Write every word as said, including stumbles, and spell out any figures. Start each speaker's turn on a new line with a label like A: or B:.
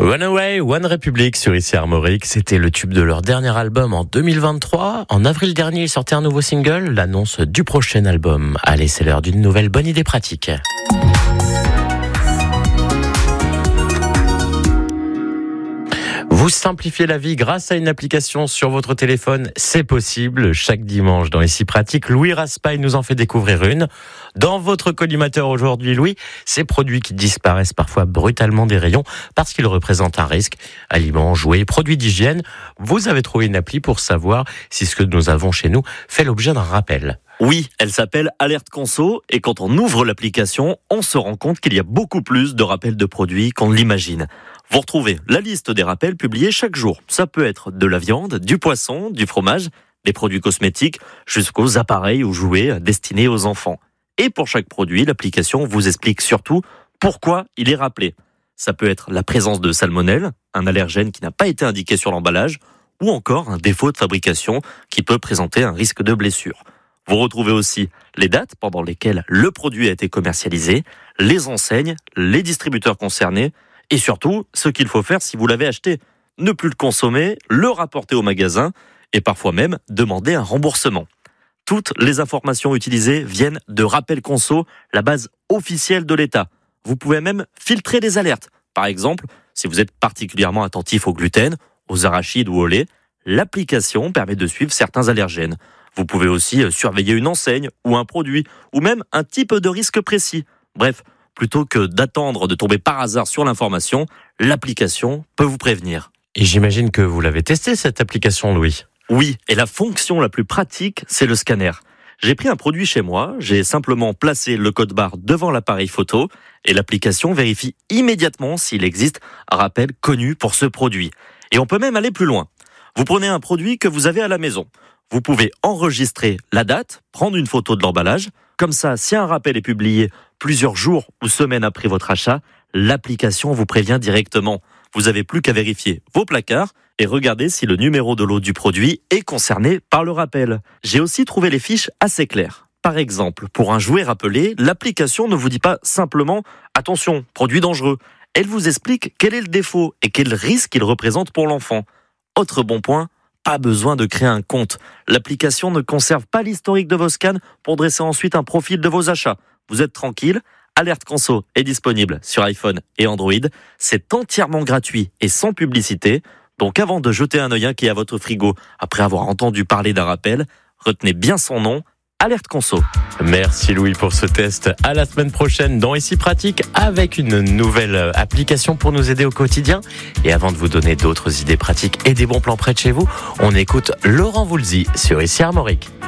A: Runaway, One Republic sur Ici Armorique, c'était le tube de leur dernier album en deux mille vingt-trois. En avril dernier, ils sortaient un nouveau single, l'annonce du prochain album. Allez, c'est l'heure d'une nouvelle bonne idée pratique. Vous simplifiez la vie grâce à une application sur votre téléphone, c'est possible. Chaque dimanche dans Ici Pratique, Louis Raspail nous en fait découvrir une. Dans votre collimateur aujourd'hui, Louis, ces produits qui disparaissent parfois brutalement des rayons parce qu'ils représentent un risque. Aliments, jouets, produits d'hygiène. Vous avez trouvé une appli pour savoir si ce que nous avons chez nous fait l'objet d'un rappel.
B: Oui, elle s'appelle Alerte Conso et quand on ouvre l'application, on se rend compte qu'il y a beaucoup plus de rappels de produits qu'on ne l'imagine. Vous retrouvez la liste des rappels publiés chaque jour. Ça peut être de la viande, du poisson, du fromage, des produits cosmétiques, jusqu'aux appareils ou jouets destinés aux enfants. Et pour chaque produit, l'application vous explique surtout pourquoi il est rappelé. Ça peut être la présence de salmonelle, un allergène qui n'a pas été indiqué sur l'emballage, ou encore un défaut de fabrication qui peut présenter un risque de blessure. Vous retrouvez aussi les dates pendant lesquelles le produit a été commercialisé, les enseignes, les distributeurs concernés, et surtout, ce qu'il faut faire si vous l'avez acheté. Ne plus le consommer, le rapporter au magasin et parfois même demander un remboursement. Toutes les informations utilisées viennent de Rappel Conso, la base officielle de l'État. Vous pouvez même filtrer les alertes. Par exemple, si vous êtes particulièrement attentif au gluten, aux arachides ou au lait, l'application permet de suivre certains allergènes. Vous pouvez aussi surveiller une enseigne ou un produit, ou même un type de risque précis. Bref, plutôt que d'attendre de tomber par hasard sur l'information, l'application peut vous prévenir.
A: Et j'imagine que vous l'avez testé cette application, Louis.
B: Oui, et la fonction la plus pratique, c'est le scanner. J'ai pris un produit chez moi, j'ai simplement placé le code barre devant l'appareil photo et l'application vérifie immédiatement s'il existe un rappel connu pour ce produit. Et on peut même aller plus loin. Vous prenez un produit que vous avez à la maison. Vous pouvez enregistrer la date, prendre une photo de l'emballage. Comme ça, si un rappel est publié plusieurs jours ou semaines après votre achat, l'application vous prévient directement. Vous n'avez plus qu'à vérifier vos placards et regarder si le numéro de lot du produit est concerné par le rappel. J'ai aussi trouvé les fiches assez claires. Par exemple, pour un jouet rappelé, l'application ne vous dit pas simplement « Attention, produit dangereux ». Elle vous explique quel est le défaut et quel risque il représente pour l'enfant. Autre bon point, pas besoin de créer un compte. L'application ne conserve pas l'historique de vos scans pour dresser ensuite un profil de vos achats. Vous êtes tranquille. Alerte Conso est disponible sur iPhone et Android. C'est entièrement gratuit et sans publicité. Donc avant de jeter un œil inquiet à votre frigo après avoir entendu parler d'un rappel, retenez bien son nom, Alerte Conso.
A: Merci Louis pour ce test. À la semaine prochaine dans Ici Pratique avec une nouvelle application pour nous aider au quotidien. Et avant de vous donner d'autres idées pratiques et des bons plans près de chez vous, on écoute Laurent Voulzy sur Ici Armorique.